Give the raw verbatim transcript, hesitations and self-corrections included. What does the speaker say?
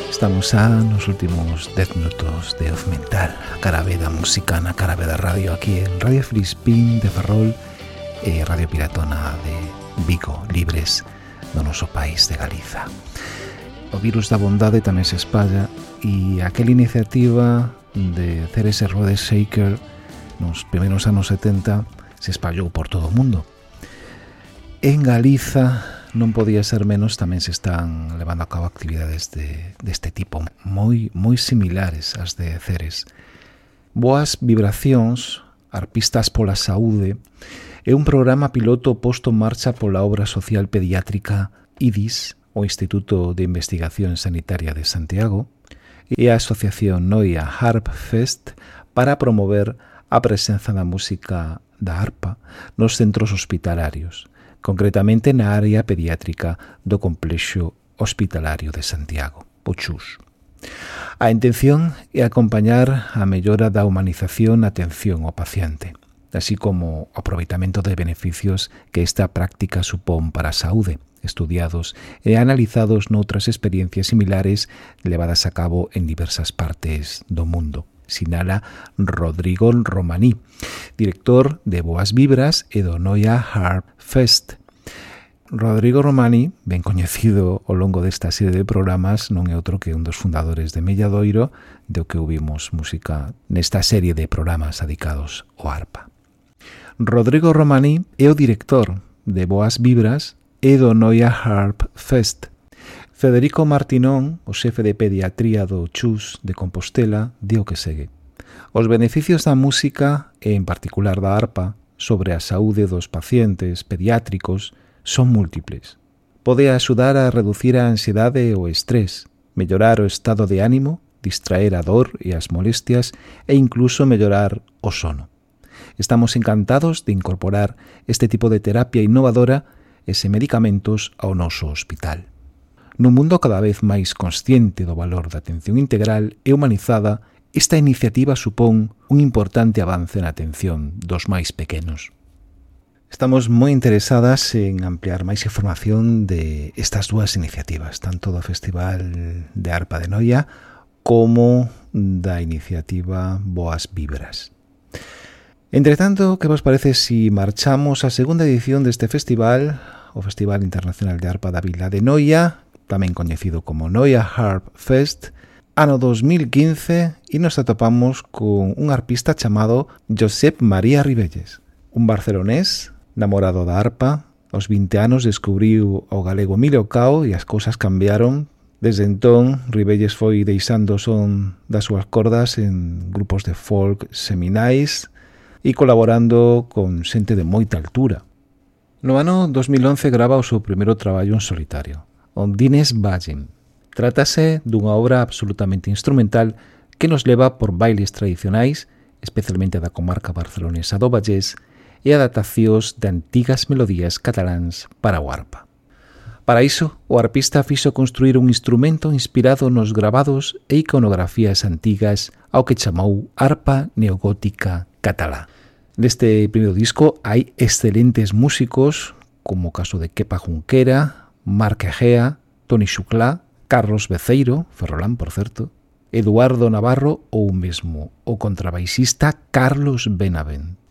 Estamos xa nos últimos dez minutos de Oz Mental, a cara B da música na cara B da radio, aquí en Radio Filispín de Ferrol e Radio Piratona de Vigo, libres do noso país de Galiza. O virus da bondade tamén se espalla e aquela iniciativa de hacer ese Rode Shaker nos primeiros anos setenta se espallou por todo o mundo. En Galiza non podía ser menos, tamén se están levando a cabo actividades de, deste tipo moi, moi similares ás de Ceres. Boas Vibracións, Arpistas pola Saúde, é un programa piloto posto en marcha pola obra social pediátrica I D I S, o Instituto de Investigación Sanitaria de Santiago, e a Asociación Noia Harp Fest para promover a presenza da música da arpa nos centros hospitalarios, concretamente na área pediátrica do Complexo Hospitalario de Santiago, o Chus. A intención é acompañar a mellora da humanización na atención ao paciente, así como o aproveitamento de beneficios que esta práctica supón para a saúde, estudiados e analizados noutras experiencias similares levadas a cabo en diversas partes do mundo, sinala Rodrigo Romaní, director de Boas Vibras e do Noia Harp Fest. Rodrigo Romaní, ben coñecido ao longo desta serie de programas, non é outro que un dos fundadores de Melladoiro, do que ouvimos música nesta serie de programas dedicados ao arpa. Rodrigo Romaní é o director de Boas Vibras e do Noia Harp Fest. Federico Martinón, o xefe de pediatría do Chus de Compostela, di o que segue. Os beneficios da música, e en particular da arpa, sobre a saúde dos pacientes pediátricos son múltiples. Pode axudar a reducir a ansiedade e o estrés, mellorar o estado de ánimo, distraer a dor e as molestias e incluso mellorar o sono. Estamos encantados de incorporar este tipo de terapia innovadora e sen medicamentos ao noso hospital. Nun mundo cada vez máis consciente do valor da atención integral e humanizada, esta iniciativa supón un importante avance na atención dos máis pequenos. Estamos moi interesadas en ampliar máis información de estas dúas iniciativas, tanto do Festival de Arpa de Noia como da iniciativa Boas Vibras. Entretanto, que vos parece si marchamos á segunda edición deste festival, o Festival Internacional de Arpa da Vila de Noia, tamén coñecido como Noia Harp Fest, ano dos mil quince, e nos atopamos con un arpista chamado Josep María Ribelles, un barcelonés namorado da arpa. Aos vinte anos descubriu o galego Emilio Cao e as cousas cambiaron. Desde entón, Ribelles foi deixando o son das súas cordas en grupos de folk seminais e colaborando con xente de moita altura. No ano dos mil once grava o seu primeiro traballo en solitario, Ondines Vallen. Trátase dunha obra absolutamente instrumental que nos leva por bailes tradicionais, especialmente da comarca barcelonesa do Vallés, e adaptacións de antigas melodías cataláns para o arpa. Para iso, o arpista fixo construir un instrumento inspirado nos gravados e iconografías antigas ao que chamou arpa neogótica catalá. Neste primeiro disco hai excelentes músicos, como o caso de Kepa Junquera, Marc Egea, Toni Xuclá, Carlos Beceiro, ferrolán por certo, Eduardo Navarro ou mesmo o contrabaixista Carlos Benavent.